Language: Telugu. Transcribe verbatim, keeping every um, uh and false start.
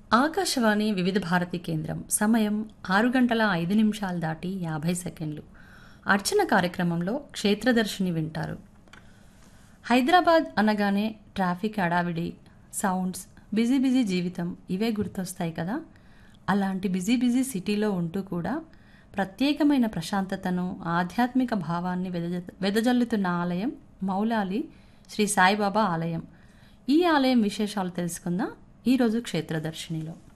ఆకాశవాణి వివిధ భారతి కేంద్రం సమయం ఆరు గంటల ఐదు నిమిషాలు దాటి యాభై సెకండ్లు. అర్చన కార్యక్రమంలో క్షేత్రదర్శిని వింటారు. హైదరాబాద్ అనగానే ట్రాఫిక్ హడావిడి, సౌండ్స్, బిజీ బిజీ జీవితం ఇవే గుర్తొస్తాయి కదా. అలాంటి బిజీ బిజీ సిటీలో ఉంటూ కూడా ప్రత్యేకమైన ప్రశాంతతను, ఆధ్యాత్మిక భావాన్ని వెదజ వెదజల్లుతున్న ఆలయం మౌలాలి శ్రీ సాయిబాబా ఆలయం. ఈ ఆలయం విశేషాలు తెలుసుకుందాం ఈరోజు క్షేత్రదర్శినిలో.